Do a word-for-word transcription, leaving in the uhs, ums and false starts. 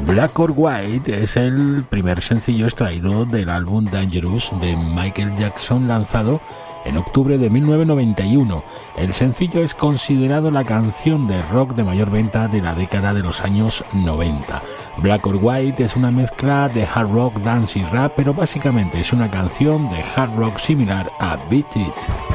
Black or White es el primer sencillo extraído del álbum Dangerous de Michael Jackson, lanzado en octubre de mil novecientos noventa y uno. El sencillo es considerado la canción de rock de mayor venta de la década de los años noventa. Black or White es una mezcla de hard rock, dance y rap, pero básicamente es una canción de hard rock similar a Beat It.